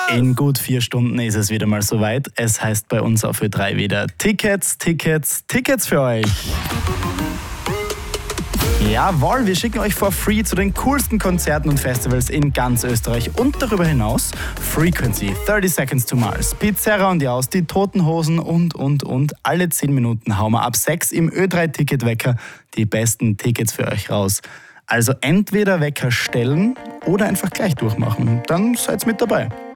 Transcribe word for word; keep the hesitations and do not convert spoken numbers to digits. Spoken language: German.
In gut vier Stunden ist es wieder mal soweit. Es heißt bei uns auf Ö drei wieder Tickets, Tickets, Tickets für euch. Jawohl, wir schicken euch for free zu den coolsten Konzerten und Festivals in ganz Österreich und darüber hinaus Frequency, thirty Seconds to Mars, Pizarra und Jaus, die Toten Hosen und, und, und. Alle zehn Minuten hauen wir ab sechs im Ö drei Ticketwecker die besten Tickets für euch raus. Also entweder Wecker stellen oder einfach gleich durchmachen. Dann seid mit dabei.